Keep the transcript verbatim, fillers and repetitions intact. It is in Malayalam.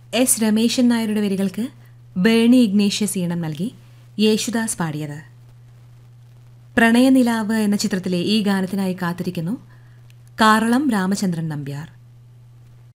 എസ് രമേശൻ നായരുടെ വരികൾക്ക് ബേണി ഇഗ്നേഷ്യസ് ഈണം നൽകി യേശുദാസ് പാടിയത്. പ്രണയനിലാവ് എന്ന ചിത്രത്തിലെ ഈ ഗാനത്തിനായി കാത്തിരിക്കുന്നു കാറളം രാമചന്ദ്രൻ നമ്പ്യാർ.